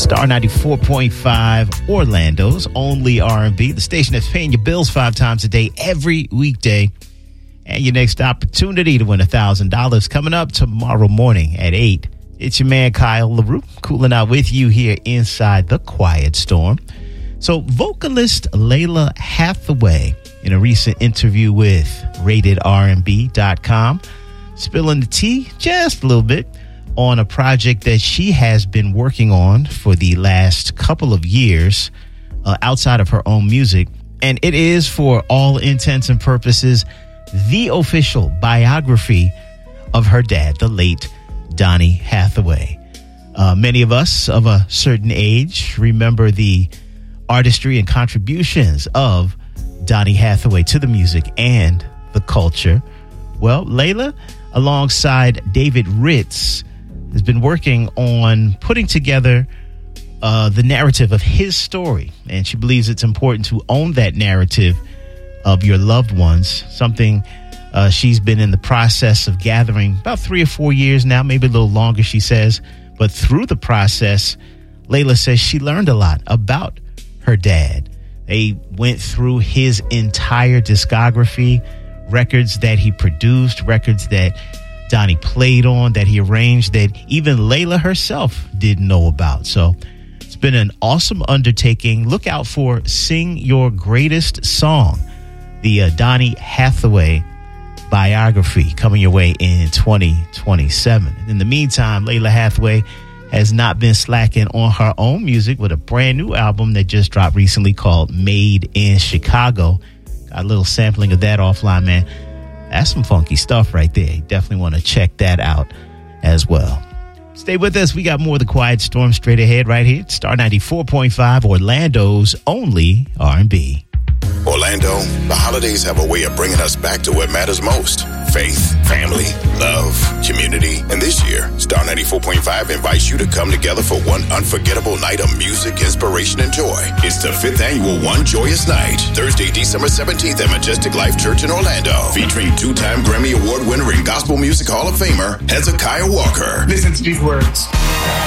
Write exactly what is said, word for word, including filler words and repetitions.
Star ninety-four point five, Orlando's only R and B, the station that's paying your bills five times a day, every weekday. And your next opportunity to win one thousand dollars coming up tomorrow morning at eight. It's your man, Kyle LaRue, cooling out with you here inside the Quiet Storm. So vocalist Lalah Hathaway, in a recent interview with rated R and B dot com, spilling the tea just a little bit on a project that she has been working on for the last couple of years uh, outside of her own music. And it is, for all intents and purposes, the official biography of her dad, the late Donny Hathaway. Uh, many of us of a certain age remember the artistry and contributions of Donny Hathaway to the music and the culture. Well, Lalah, alongside David Ritz, has been working on putting together uh, the narrative of his story. And she believes it's important to own that narrative of your loved ones, something uh, she's been in the process of gathering about three or four years now, maybe a little longer, she says. But through the process, Lalah says she learned a lot about her dad. They went through his entire discography, records that he produced, records that Donny played on, that he arranged, that even Lalah herself didn't know about. So it's been an awesome undertaking. Look out for Sing Your Greatest Song, the uh, Donny Hathaway biography, coming your way in twenty twenty-seven. In the meantime, Lalah Hathaway has not been slacking on her own music with a brand new album that just dropped recently called Made in Chicago. Got a little sampling of that offline, man. That's some funky stuff right there. You definitely want to check that out as well. Stay with us. We got more of the Quiet Storm straight ahead right here. Star ninety-four point five, Orlando's only R and B. Orlando, the holidays have a way of bringing us back to what matters most. Faith, family, love, community. And this year, Star ninety-four point five invites you to come together for one unforgettable night of music, inspiration, and joy. It's the fifth annual One Joyous Night, Thursday, December seventeenth at Majestic Life Church in Orlando, featuring two-time Grammy Award winner and Gospel Music Hall of Famer, Hezekiah Walker. Listen to these words.